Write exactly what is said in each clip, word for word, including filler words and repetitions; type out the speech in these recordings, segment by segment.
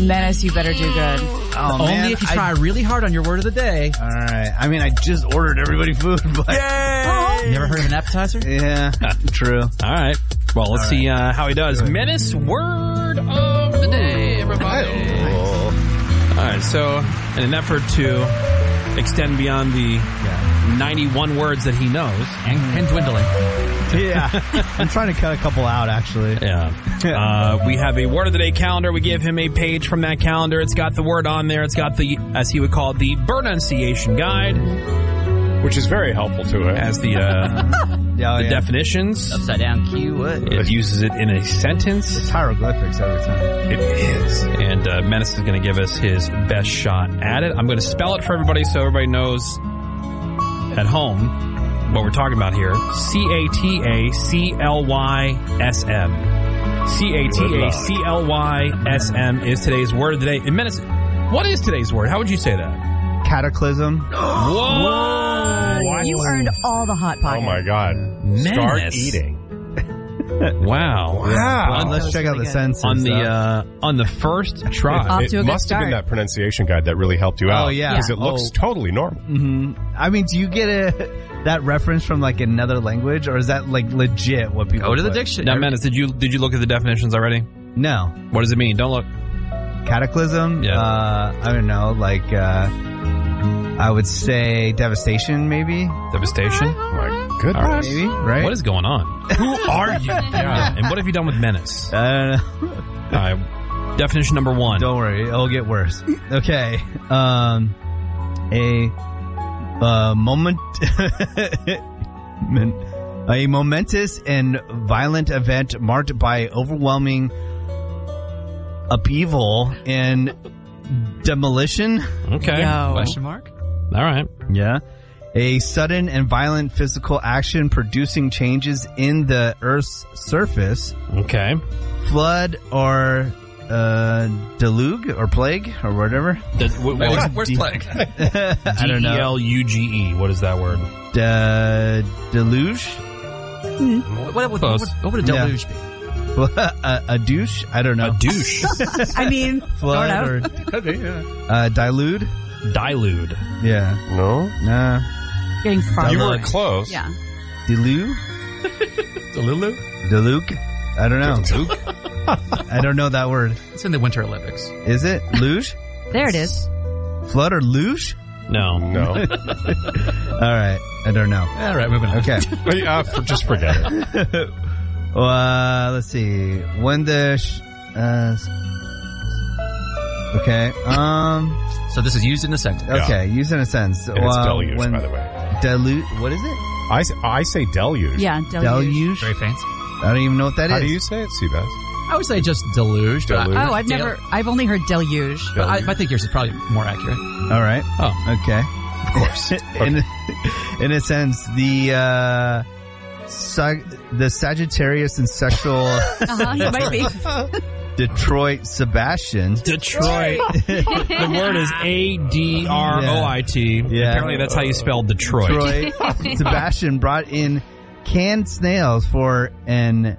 Menace, you better do good. Oh, Only man, if you try I, really hard on your word of the day. all right. I mean, I just ordered everybody food, but Oh. Never heard of an appetizer? yeah, true. All right. Well, let's All see uh, how he does. Menace word of the day, everybody. All right. So, in an effort to extend beyond the Yeah. ninety-one words that he knows. And, and dwindling. Yeah. I'm trying to cut a couple out, actually. Yeah. Uh, we have a word of the day calendar. We give him a page from that calendar. It's got the word on there. It's got the, as he would call it, the pronunciation guide. Which is very helpful to it. As the, uh, Yeah, oh, the yeah. definitions. Upside down Q. What? It uses it in a sentence. It's hieroglyphics every time. It is. And uh, Menace is going to give us his best shot at it. I'm going to spell it for everybody so everybody knows at home what we're talking about here. C A T A C L Y S M. C A T A C L Y S M is today's word of the day. And Menace, what is today's word? How would you say that? Cataclysm. Whoa! You earned all the Hot Pocket. Oh my God. Start Menace. eating. Wow. Wow. Let's check out the senses. On the uh, uh, on the first try. Off It to a good must have been start. that pronunciation guide that really helped you out. Oh, yeah. Because it looks Oh. totally normal. mhm. I mean, do you get a that reference from like another language, or is that like legit what people Go to the put? Now, dictionary. Menace, did you did you look at the definitions already? No. What does it mean? Don't look. Cataclysm? Yeah. Uh, I don't know, like, uh, I would say devastation, maybe? Devastation. Oh my All goodness. right. Maybe, right? What is going on? Who are you? Yeah. And what have you done with Menace? I don't know. All right. Definition number one. Don't worry, it'll get worse. Okay. Um, a uh, moment, a momentous and violent event marked by overwhelming upheaval and demolition. Okay. Yo. Question mark? All right. Yeah. A sudden and violent physical action producing changes in the Earth's surface, Okay. flood or uh, deluge or plague or whatever. The, wh- Wait, what where's, is where's plague? I don't D E know. L U G E. What is that word? De- deluge? what, what, what, Close. what, what would a Yeah. deluge be? a, a douche? I don't know. A douche. I mean, Flood sort of. or Could be, yeah. uh, dilute? Dilude. Yeah. No? Nah. Getting farther. You were away. close. Yeah. Delu? Delulu? Deluge? I don't know. I don't know that word. It's in the Winter Olympics. Is it luge? There it is. Flood or luge? No. No. All right. I don't know. All right, moving on. Okay. But, uh, for, just forget it. Well, uh, let's see. When the sh- uh, okay. Um. So this is used in a sentence. Okay. Use in a sentence. And it's Well, deluge, when by the way. Dilute. What is it? I, s- I say deluge. Yeah. Deluge. Deluge. Very fancy. I don't even know what that is. How do you say it, Seabass? I would say just deluge. but I- Deluge. Oh, I've Del- never. I've only heard deluge. But I, I think yours is probably more accurate. All right. Oh. Okay. Of course. in, in a sense, the uh, sag- the Sagittarius and sexual Uh-huh, you might be. Detroit Sebastian. Detroit. The word is A D R O I T. Yeah. Apparently that's how you spell Detroit. Detroit Sebastian brought in canned snails for an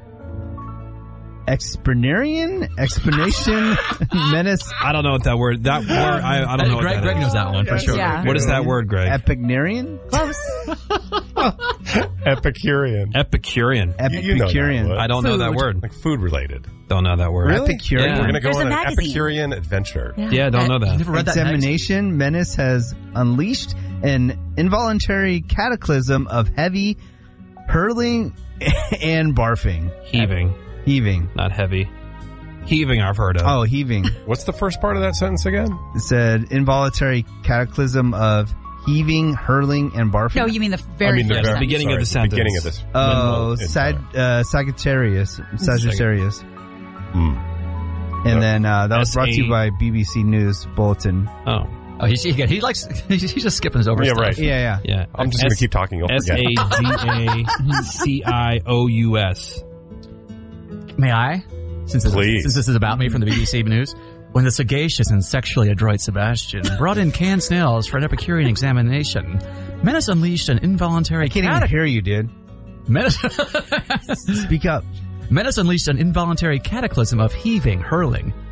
explanation explanation menace I don't know what that word. That word. I, I don't know. Greg, what that Greg is. knows that one for sure. Yeah. What is that word, Greg? Epicnarian Close. Epicurean. Epicurean. You- you know that Epicurean. word. I don't know that Food. word. Like food related. Don't know that word. Really? Epicurean? Yeah. We're going to go There's on a an magazine. Epicurean adventure. Yeah, don't know that. Never read that magazine? Examination menace has unleashed an involuntary cataclysm of heavy hurling and barfing. Heaving, Heaving. not heavy. Heaving, I've heard of. Oh, heaving. What's the first part of that sentence again? It said involuntary cataclysm of heaving, hurling, and barfing. No, you mean the very I mean, the first very- sentence. beginning of the sorry, sentence. beginning of this. Oh, When- Sag, uh, Sagittarius. Sagittarius. Hmm. And then uh, that was S brought to you A by B B C News Bulletin. Oh, Oh, he's, he, he likes, he's just skipping his over Yeah, stuff. right. Yeah, yeah. yeah. I'm just going to S- keep talking. You'll S forget. A G A C I O U S. May I? Since this, Please. since this is about me from the B B C News. When the sagacious and sexually adroit Sebastian brought in canned snails for an Epicurean examination, Menace unleashed an involuntary I can't even catac- hear you, dude. Menace, Speak up. Menace unleashed an involuntary cataclysm of heaving, hurling,